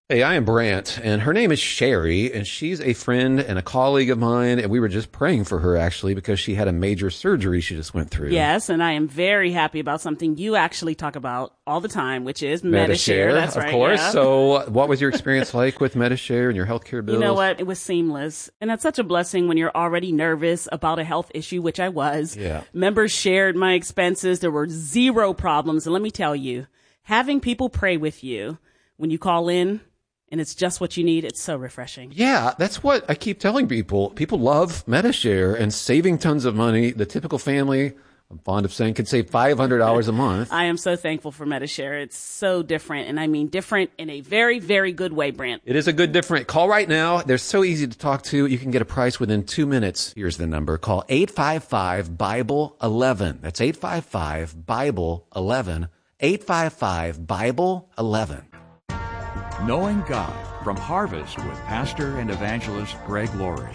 Hey, I am Brant, and her name is Sherry, and she's a friend and a colleague of mine, and we were just praying for her, actually, because she had a major surgery she just went through. Yes, and I am very happy about something you actually talk about all the time, which is Medi-Share. That's right. Of course. Yeah. So what was your experience like with Medi-Share and your healthcare bills? You know what? It was seamless. And that's such a blessing when you're already nervous about a health issue, which I was. Yeah. Members shared my expenses. There were zero problems. And let me tell you, having people pray with you when you call in, and it's just what you need, it's so refreshing. Yeah, that's what I keep telling people. People love Medi-Share and saving tons of money. The typical family, I'm fond of saying, can save $500 a month. I am so thankful for Medi-Share. It's so different, and I mean different in a very, very good way, Brant. It is a good different. Call right now. They're so easy to talk to. You can get a price within 2 minutes. Here's the number. Call 855-BIBLE-11. That's 855-BIBLE-11. 855-BIBLE-11. Knowing God from Harvest with Pastor and Evangelist Greg Laurie.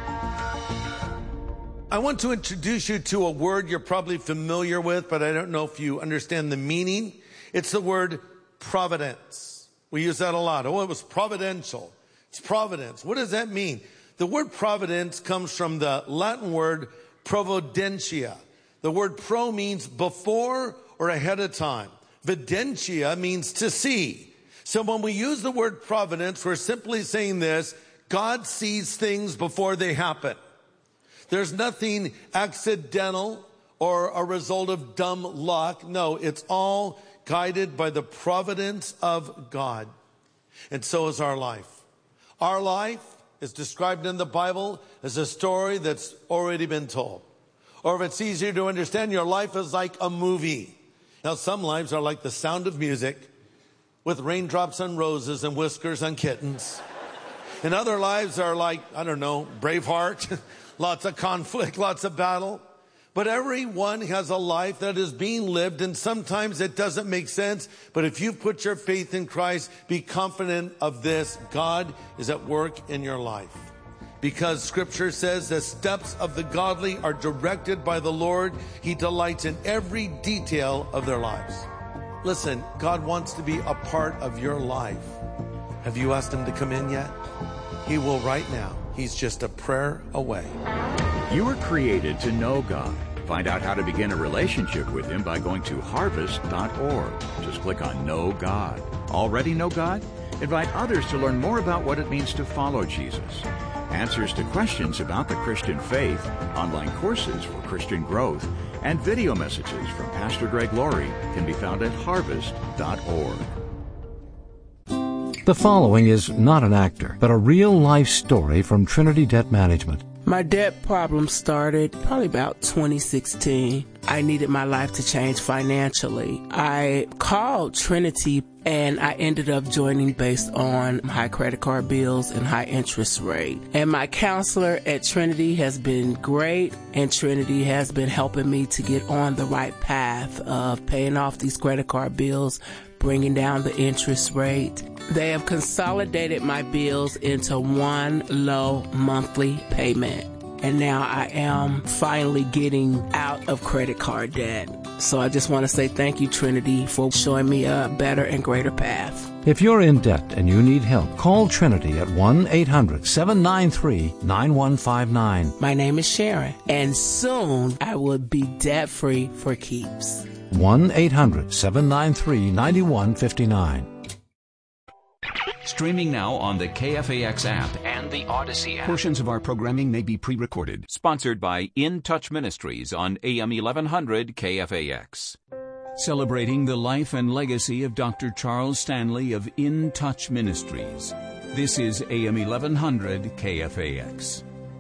I want to introduce you to a word you're probably familiar with, but I don't know if you understand the meaning. It's the word providence. We use that a lot. Oh, it was providential. It's providence. What does that mean? The word providence comes from the Latin word providentia. The word pro means before or ahead of time. Videntia means to see. So when we use the word providence, we're simply saying this: God sees things before they happen. There's nothing accidental or a result of dumb luck. No, it's all guided by the providence of God. And so is our life. Our life is described in the Bible as a story that's already been told. Or if it's easier to understand, your life is like a movie. Now, some lives are like The Sound of Music, with raindrops on roses and whiskers on kittens. And other lives are like, I don't know, Braveheart, lots of conflict, lots of battle. But everyone has a life that is being lived, and sometimes it doesn't make sense. But if you put your faith in Christ, be confident of this: God is at work in your life. Because Scripture says the steps of the godly are directed by the Lord. He delights in every detail of their lives. Listen, God wants to be a part of your life. Have you asked him to come in yet? He will right now. He's just a prayer away. You were created to know God. Find out how to begin a relationship with him by going to harvest.org. Just click on Know God. Already know God? Invite others to learn more about what it means to follow Jesus. Answers to questions about the Christian faith, online courses for Christian growth, and video messages from Pastor Greg Laurie can be found at harvest.org. The following is not an actor, but a real-life story from Trinity Debt Management. My debt problem started probably about 2016. I needed my life to change financially. I called Trinity and I ended up joining based on high credit card bills and high interest rate. And my counselor at Trinity has been great, and Trinity has been helping me to get on the right path of paying off these credit card bills, bringing down the interest rate. They have consolidated my bills into one low monthly payment. And now I am finally getting out of credit card debt. So I just want to say thank you, Trinity, for showing me a better and greater path. If you're in debt and you need help, call Trinity at 1-800-793-9159. My name is Sharon, and soon I will be debt-free for keeps. 1-800-793-9159. Streaming now on the KFAX app and the Odyssey app. Portions of our programming may be pre-recorded. Sponsored by In Touch Ministries on AM 1100 KFAX. Celebrating the life and legacy of Dr. Charles Stanley of In Touch Ministries. This is AM 1100 KFAX.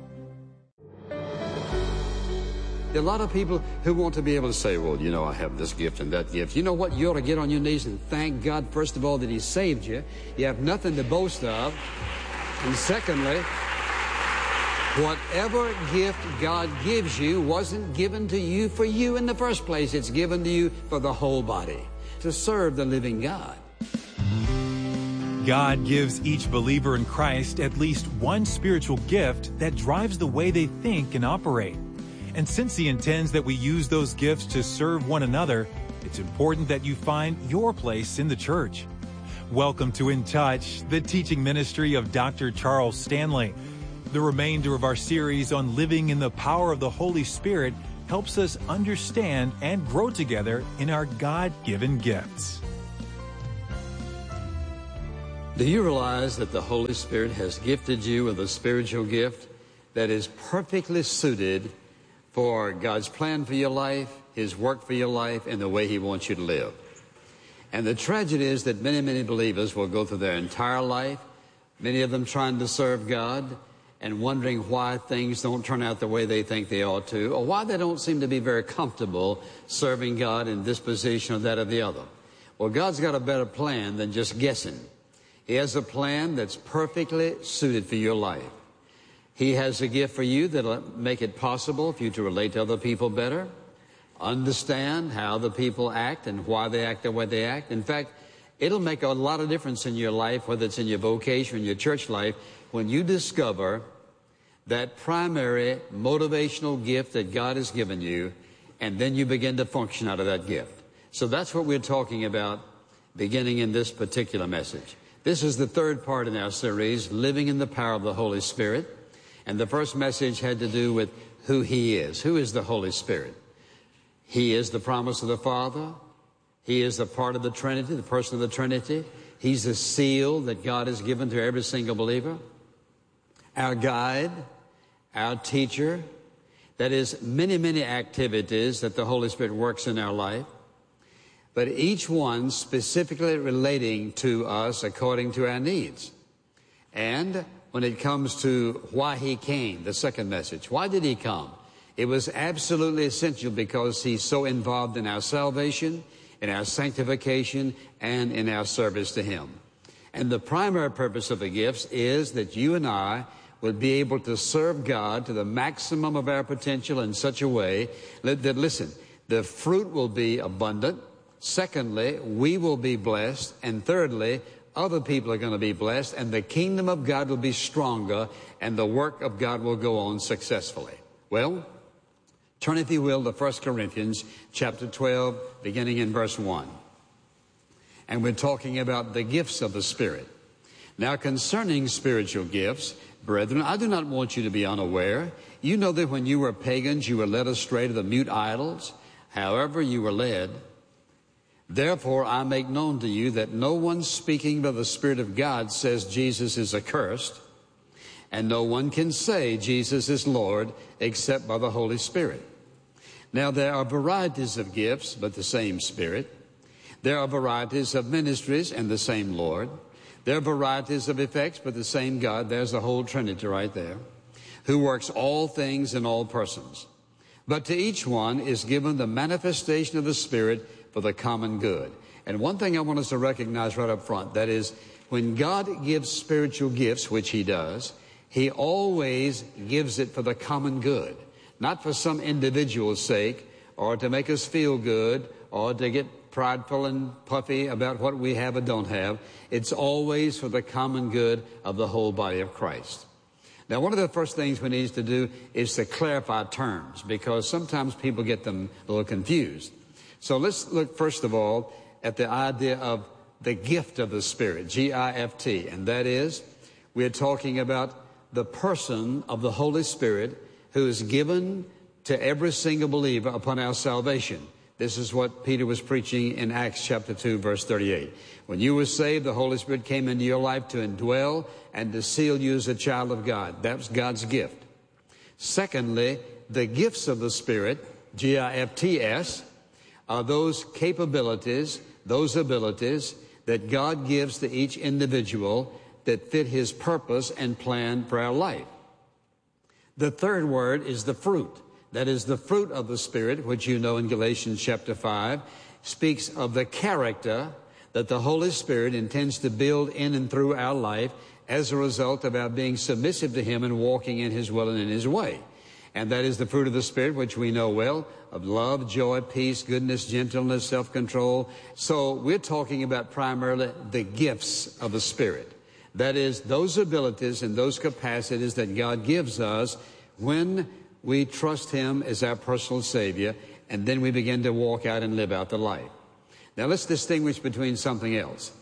There are a lot of people who want to be able to say, well, you know, I have this gift and that gift. You know what? You ought to get on your knees and thank God, first of all, that He saved you. You have nothing to boast of. And secondly, whatever gift God gives you wasn't given to you for you in the first place. It's given to you for the whole body, to serve the living God. God gives each believer in Christ at least one spiritual gift that drives the way they think and operate. And since He intends that we use those gifts to serve one another, it's important that you find your place in the church. Welcome to In Touch, the teaching ministry of Dr. Charles Stanley. The remainder of our series on living in the power of the Holy Spirit helps us understand and grow together in our God-given gifts. Do you realize that the Holy Spirit has gifted you with a spiritual gift that is perfectly suited for God's plan for your life, His work for your life, and the way He wants you to live? And the tragedy is that many believers will go through their entire life, many of them trying to serve God, and wondering why things don't turn out the way they think they ought to, or why they don't seem to be very comfortable serving God in this position or that or the other. Well, God's got a better plan than just guessing. He has a plan that's perfectly suited for your life. He has a gift for you that'll make it possible for you to relate to other people better, understand how the people act and why they act the way they act. In fact, it'll make a lot of difference in your life, whether it's in your vocation or in your church life, when you discover that primary motivational gift that God has given you, and then you begin to function out of that gift. So that's what we're talking about beginning in this particular message. This is the third part in our series, Living in the Power of the Holy Spirit. And the first message had to do with who He is. Who is the Holy Spirit? He is the promise of the Father. He is the part of the Trinity, the person of the Trinity. He's the seal that God has given to every single believer. Our guide, our teacher. That is, many activities that the Holy Spirit works in our life, but each one specifically relating to us according to our needs. And when it comes to why He came, the second message, why did He come? It was absolutely essential because He's so involved in our salvation, in our sanctification, and in our service to Him. And the primary purpose of the gifts is that you and I would be able to serve God to the maximum of our potential in such a way that, listen, the fruit will be abundant. Secondly, we will be blessed. And thirdly, other people are going to be blessed, and the kingdom of God will be stronger, and the work of God will go on successfully. Well, turn, if you will, to 1 Corinthians chapter 12, beginning in verse 1. And we're talking about the gifts of the Spirit. Now, concerning spiritual gifts, brethren, I do not want you to be unaware. You know that when you were pagans, you were led astray to the mute idols, however you were led. Therefore, I make known to you that no one speaking by the Spirit of God says Jesus is accursed, and no one can say Jesus is Lord except by the Holy Spirit. Now, there are varieties of gifts, but the same Spirit. There are varieties of ministries and the same Lord. There are varieties of effects, but the same God. There's the whole Trinity right there, who works all things in all persons. But to each one is given the manifestation of the Spirit for the common good. And one thing I want us to recognize right up front, that is, when God gives spiritual gifts, which He does, He always gives it for the common good, not for some individual's sake, or to make us feel good, or to get prideful and puffy about what we have or don't have. It's always for the common good of the whole body of Christ. Now, one of the first things we need to do is to clarify terms, because sometimes people get them a little confused. So let's look, first of all, at the idea of the gift of the Spirit, G-I-F-T, and that is, we're talking about the person of the Holy Spirit who is given to every single believer upon our salvation. This is what Peter was preaching in Acts chapter 2, verse 38. When you were saved, the Holy Spirit came into your life to indwell and to seal you as a child of God. That's God's gift. Secondly, the gifts of the Spirit, G-I-F-T-S, are those capabilities, those abilities that God gives to each individual that fit His purpose and plan for our life. The third word is the fruit. That is the fruit of the Spirit, which you know in Galatians chapter 5, speaks of the character that the Holy Spirit intends to build in and through our life as a result of our being submissive to Him and walking in His will and in His way. And that is the fruit of the Spirit, which we know well, of love, joy, peace, goodness, gentleness, self-control. So we're talking about primarily the gifts of the Spirit. That is, those abilities and those capacities that God gives us when we trust Him as our personal Savior, and then we begin to walk out and live out the life. Now let's distinguish between something else.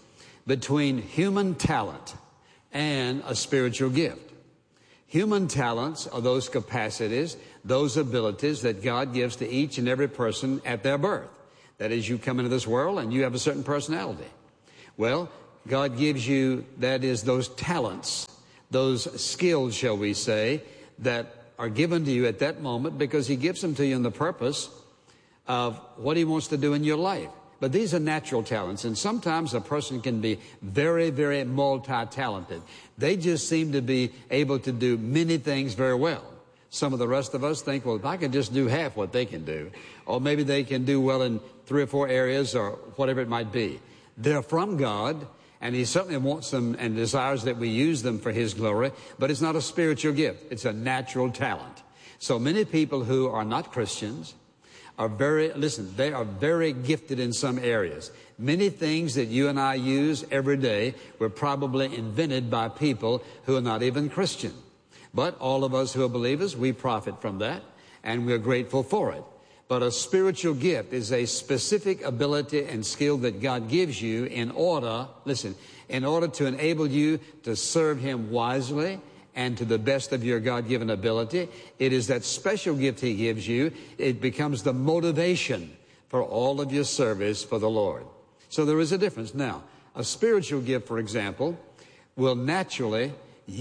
between human talent and a spiritual gift. Human talents are those capacities, those abilities that God gives to each and every person at their birth. That is, you come into this world and you have a certain personality. Well, God gives you, that is, those talents, those skills, shall we say, that are given to you at that moment because He gives them to you in the purpose of what He wants to do in your life. But these are natural talents, and sometimes a person can be very, very multi-talented. They just seem to be able to do many things very well. Some of the rest of us think, well, if I could just do half what they can do, or maybe they can do well in 3 or 4 areas or whatever it might be. They're from God, and He certainly wants them and desires that we use them for His glory, but it's not a spiritual gift. It's a natural talent. So many people who are not Christians are they are very gifted in some areas. Many things that you and I use every day were probably invented by people who are not even Christian. But all of us who are believers, we profit from that, and we're grateful for it. But a spiritual gift is a specific ability and skill that God gives you in order to enable you to serve Him wisely and to the best of your God-given ability. It is that special gift He gives you. It becomes the motivation for all of your service for the Lord. So there is a difference. Now, a spiritual gift, for example, will naturally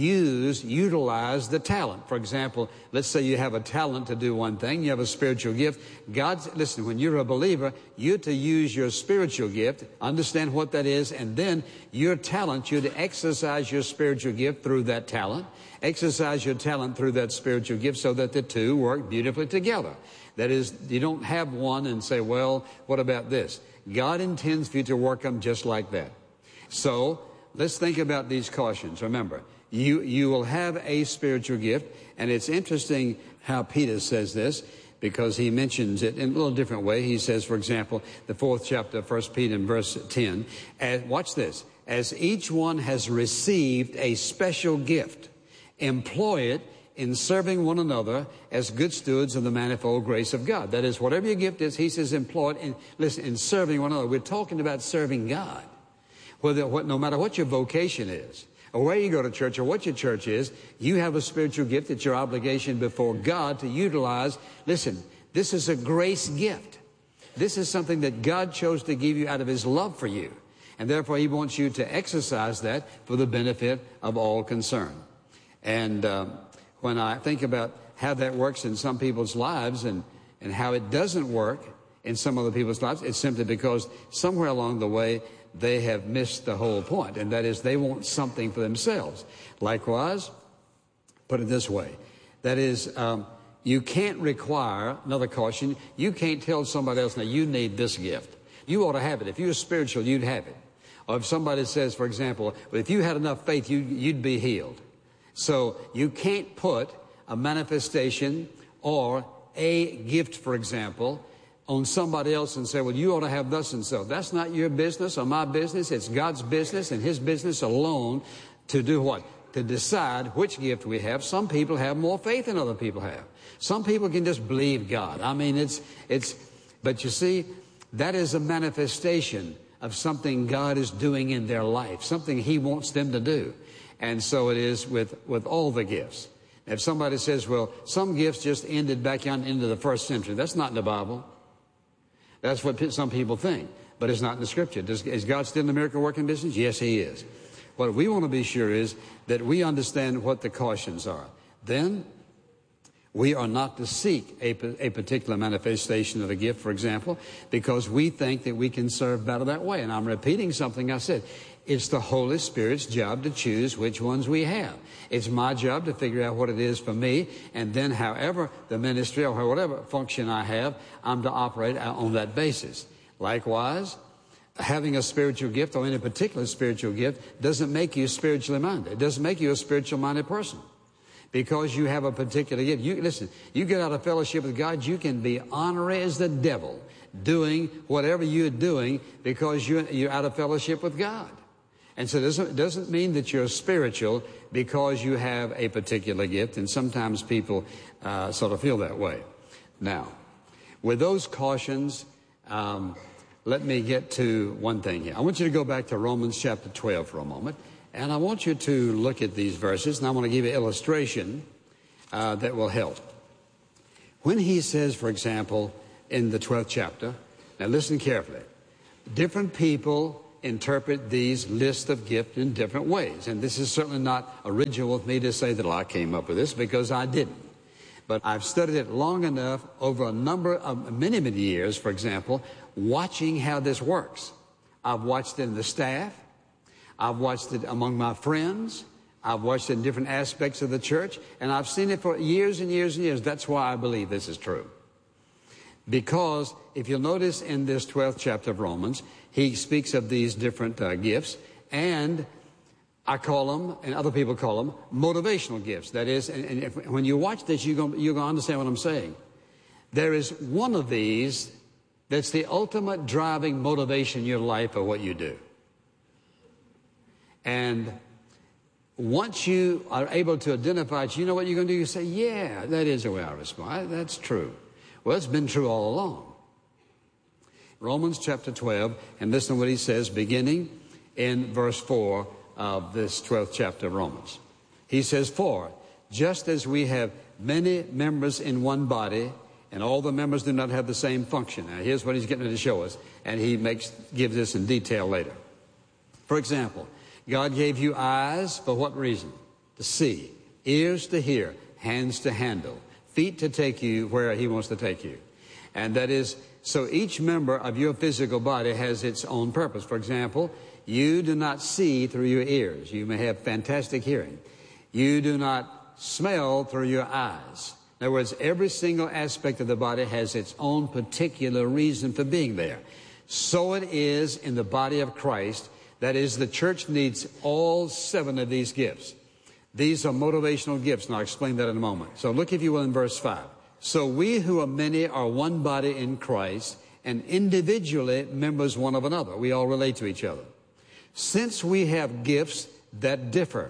utilize the talent. For example, let's say you have a talent to do one thing, you have a spiritual gift. Listen, when you're a believer, you're to use your spiritual gift, understand what that is, and then your talent, you're to exercise your spiritual gift through that talent, exercise your talent through that spiritual gift so that the two work beautifully together. That is, you don't have one and say, well, what about this? God intends for you to work them just like that. So, let's think about these cautions. Remember, you will have a spiritual gift, and it's interesting how Peter says this, because he mentions it in a little different way. He says, for example, the 4th chapter of 1 Peter in verse 10, watch this, as each one has received a special gift, employ it in serving one another as good stewards of the manifold grace of God. That is, whatever your gift is, he says employ it in serving one another. We're talking about serving God. No matter what your vocation is, or where you go to church, or what your church is, you have a spiritual gift. It's your obligation before God to utilize. Listen, this is a grace gift. This is something that God chose to give you out of His love for you. And therefore, He wants you to exercise that for the benefit of all concerned. And when I think about how that works in some people's lives and how it doesn't work in some other people's lives, it's simply because somewhere along the way, they have missed the whole point, and that is they want something for themselves. Likewise, put it this way, that is, you can't require, another caution, you can't tell somebody else, now you need this gift. You ought to have it. If you're spiritual, you'd have it. Or if somebody says, for example, well, if you had enough faith, you'd be healed. So you can't put a manifestation or a gift, for example, on somebody else and say, well, you ought to have thus and so. That's not your business or my business. It's God's business and His business alone to do what? To decide which gift we have. Some people have more faith than other people have. Some people can just believe God. I mean, but you see, that is a manifestation of something God is doing in their life, something He wants them to do. And so it is with all the gifts. If somebody says, well, some gifts just ended back into the 1st century, that's not in the Bible. That's what some people think, but it's not in the Scripture. Is God still in the miracle working business? Yes, He is. What we want to be sure is that we understand what the cautions are. Then we are not to seek a particular manifestation of a gift, for example, because we think that we can serve better that way. And I'm repeating something I said. It's the Holy Spirit's job to choose which ones we have. It's my job to figure out what it is for me, and then however the ministry or whatever function I have, I'm to operate on that basis. Likewise, having a spiritual gift or any particular spiritual gift doesn't make you spiritually minded. It doesn't make you a spiritual minded person. Because you have a particular gift. You get out of fellowship with God, you can be ornery as the devil, doing whatever you're doing because you're out of fellowship with God. And so it doesn't mean that you're spiritual because you have a particular gift, and sometimes people sort of feel that way. Now, with those cautions, let me get to one thing here. I want you to go back to Romans chapter 12 for a moment, and I want you to look at these verses, and I want to give you an illustration that will help. When he says, for example, in the 12th chapter, now listen carefully, different people interpret these lists of gifts in different ways, and this is certainly not original with me to say that I came up with this, because I didn't. But I've studied it long enough over a number of many years, for example, watching how this works. I've watched it in the staff. I've watched it among my friends. I've watched it in different aspects of the church. And I've seen it for years and years and years. That's why I believe this is true. Because if you'll notice in this 12th chapter of Romans, he speaks of these different gifts. And I call them, and other people call them, motivational gifts. That is, and when you watch this, you're going to understand what I'm saying. There is one of these that's the ultimate driving motivation in your life of what you do. And once you are able to identify it, you know what you're going to do? You say, yeah, that is the way I respond. That's true. Well, it's been true all along. Romans chapter 12, and listen to what he says, beginning in verse 4 of this 12th chapter of Romans. He says, for just as we have many members in one body, and all the members do not have the same function. Now, here's what he's getting to show us, and he gives this in detail later. For example, God gave you eyes for what reason? To see, ears to hear, hands to handle, feet to take you where he wants to take you. And that is, so each member of your physical body has its own purpose. For example, you do not see through your ears. You may have fantastic hearing. You do not smell through your eyes. In other words, every single aspect of the body has its own particular reason for being there. So it is in the body of Christ. That is, the church needs all 7 of these gifts. These are motivational gifts, and I'll explain that in a moment. So look, if you will, in verse 5. So we who are many are one body in Christ, and individually members one of another. We all relate to each other. Since we have gifts that differ.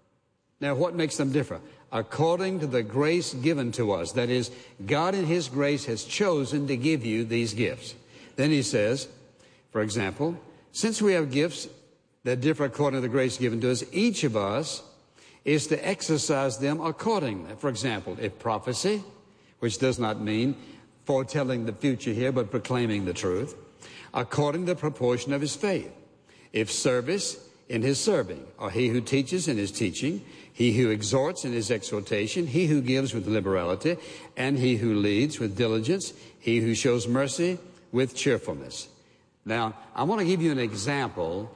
Now, what makes them differ? According to the grace given to us. That is, God in his grace has chosen to give you these gifts. Then he says, for example, since we have gifts that differ according to the grace given to us, each of us is to exercise them accordingly. For example, if prophecy, which does not mean foretelling the future here, but proclaiming the truth, according to the proportion of his faith. If service, in his serving, or he who teaches in his teaching, he who exhorts in his exhortation, he who gives with liberality, and he who leads with diligence, he who shows mercy with cheerfulness. Now, I want to give you an example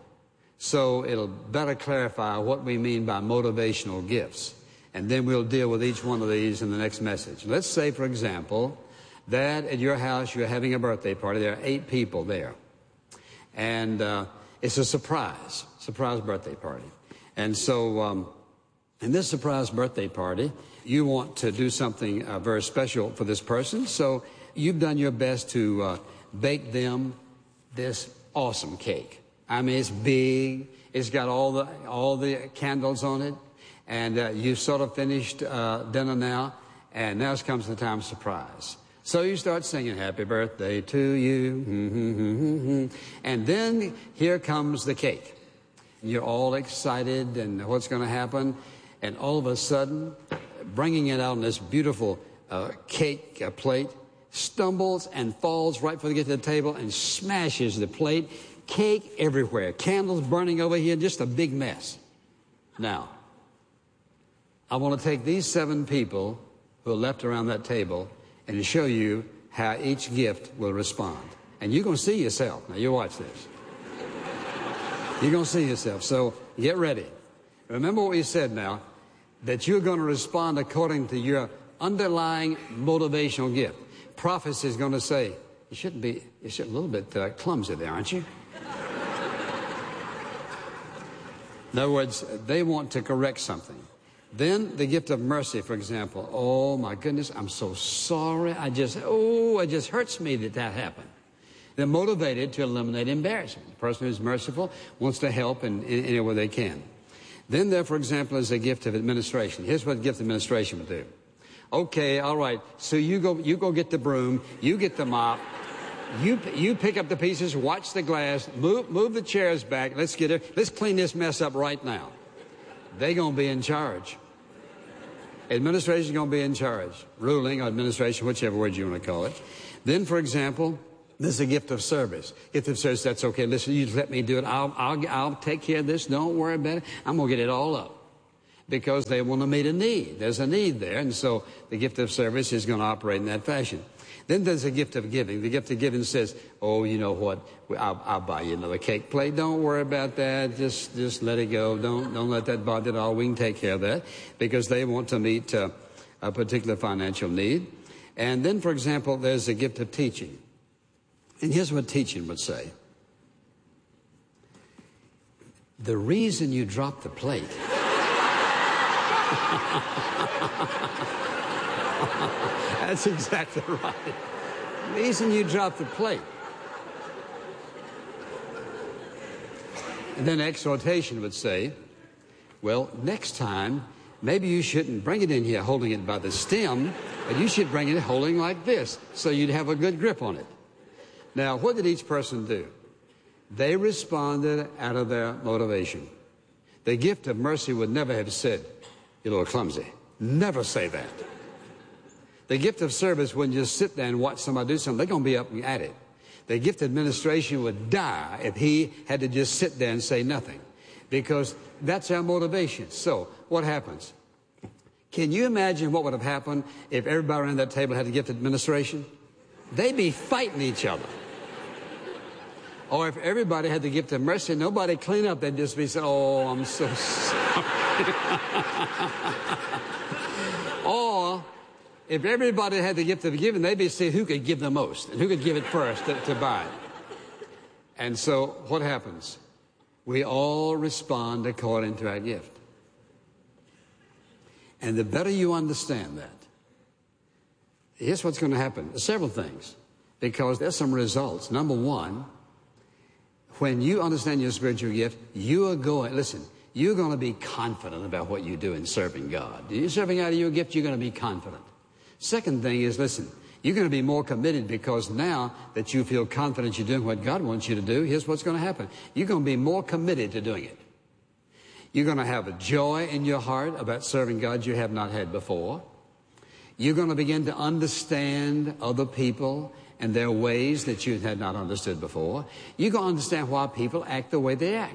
so it'll better clarify what we mean by motivational gifts. And then we'll deal with each one of these in the next message. Let's say, for example, that at your house you're having a birthday party. There are 8 people there. And it's a surprise birthday party. And so in this surprise birthday party, you want to do something very special for this person. So you've done your best to bake them this awesome cake. I mean, it's big. It's got all the candles on it. And you've sort of finished dinner now. And now comes the time of surprise. So you start singing, happy birthday to you. And then here comes the cake. You're all excited and what's going to happen. And all of a sudden, bringing it out on this beautiful cake plate, stumbles and falls right before they get to the table and smashes the plate. Cake everywhere. Candles burning over here. Just a big mess. Now, I want to take these 7 people who are left around that table and show you how each gift will respond. And you're going to see yourself. Now, you watch this. You're going to see yourself. So get ready. Remember what we said now, that you're going to respond according to your underlying motivational gift. Prophecy is going to say, you're a little bit clumsy there, aren't you? In other words, they want to correct something. Then the gift of mercy, for example. Oh, my goodness, I'm so sorry. It just hurts me that happened. They're motivated to eliminate embarrassment. The person who's merciful wants to help in any way they can. Then there, for example, is a gift of administration. Here's what gift of administration would do. Okay, all right, so you go get the broom, you get the mop, You pick up the pieces, watch the glass, move the chairs back. Let's clean this mess up right now. They're going to be in charge. Administration's going to be in charge. Ruling or administration, whichever word you want to call it. Then, for example, there's a gift of service. Gift of service, that's okay. Listen, you just let me do it. I'll take care of this. Don't worry about it. I'm going to get it all up. Because they want to meet a need. There's a need there. And so the gift of service is going to operate in that fashion. Then there's a gift of giving. The gift of giving says, oh, you know what? I'll buy you another cake plate. Don't worry about that. Just let it go. Don't let that bother at all. We can take care of that. Because they want to meet a particular financial need. And then, for example, there's a gift of teaching. And here's what teaching would say. The reason you dropped the plate... That's exactly right. The reason you dropped the plate. And then exhortation would say, well, next time, maybe you shouldn't bring it in here holding it by the stem, but you should bring it holding like this so you'd have a good grip on it. Now, what did each person do? They responded out of their motivation. The gift of mercy would never have said, you're a little clumsy. Never say that. The gift of service wouldn't just sit there and watch somebody do something. They're going to be up at it. The gift of administration would die if he had to just sit there and say nothing. Because that's our motivation. So, what happens? Can you imagine what would have happened if everybody around that table had the gift of administration? They'd be fighting each other. Or if everybody had the gift of mercy, nobody clean up, they'd just be saying, oh, I'm so sorry. Or if everybody had the gift of giving, they'd be saying who could give the most and who could give it first to buy it. And so what happens? We all respond according to our gift. And the better you understand that, here's what's going to happen. There's several things, because there's some results. Number one, when you understand your spiritual gift, you're going to be confident about what you do in serving God. You're serving out of your gift, you're going to be confident. Second thing is, you're going to be more committed, because now that you feel confident you're doing what God wants you to do, here's what's going to happen. You're going to be more committed to doing it. You're going to have a joy in your heart about serving God you have not had before. You're going to begin to understand other people and their ways that you had not understood before. You're going to understand why people act the way they act.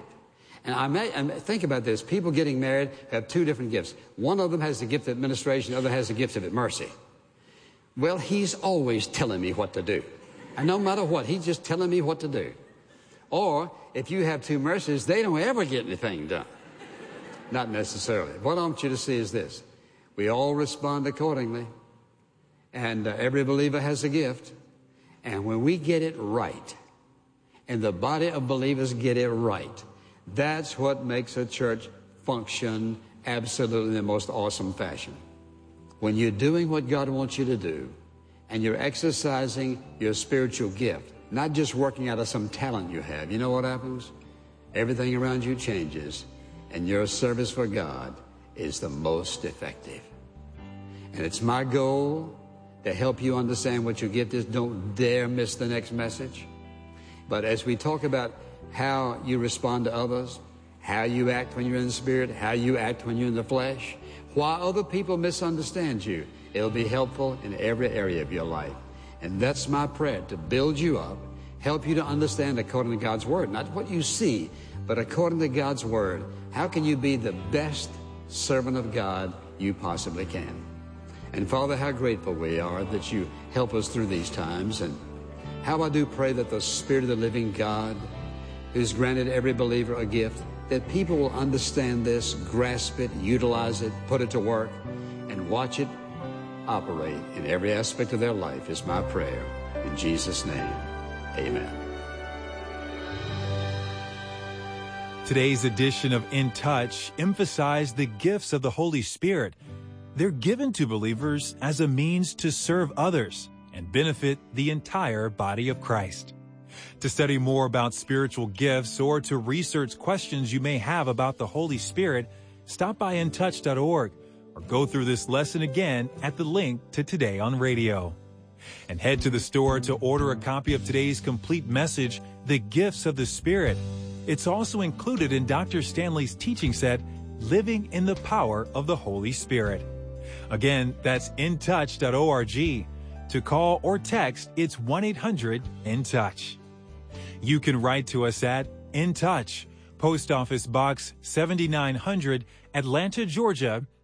And think about this. People getting married have two different gifts. One of them has the gift of administration, the other has the gift of mercy. Well, he's always telling me what to do. And no matter what, he's just telling me what to do. Or, if you have two mercies, they don't ever get anything done. Not necessarily. What I want you to see is this. We all respond accordingly. And every believer has a gift. And when we get it right, and the body of believers get it right, that's what makes a church function absolutely in the most awesome fashion. When you're doing what God wants you to do, and you're exercising your spiritual gift, not just working out of some talent you have, you know what happens? Everything around you changes, and your service for God is the most effective. And it's my goal to help you understand what your gift is. Don't dare miss the next message. But as we talk about how you respond to others, how you act when you're in the spirit, how you act when you're in the flesh, why other people misunderstand you, it'll be helpful in every area of your life. And that's my prayer, to build you up, help you to understand according to God's Word, not what you see, but according to God's Word. How can you be the best servant of God you possibly can? And Father, how grateful we are that you help us through these times. And how I do pray that the Spirit of the living God, who's granted every believer a gift, that people will understand this, grasp it, utilize it, put it to work, and watch it operate in every aspect of their life is my prayer. In Jesus' name, amen. Today's edition of In Touch emphasized the gifts of the Holy Spirit. They're given to believers as a means to serve others and benefit the entire body of Christ. To study more about spiritual gifts or to research questions you may have about the Holy Spirit, stop by intouch.org or go through this lesson again at the link to Today on Radio. And head to the store to order a copy of today's complete message, The Gifts of the Spirit. It's also included in Dr. Stanley's teaching set, Living in the Power of the Holy Spirit. Again, that's intouch.org. To call or text, it's 1-800-IN-TOUCH. You can write to us at In Touch, Post Office Box 7900, Atlanta, Georgia,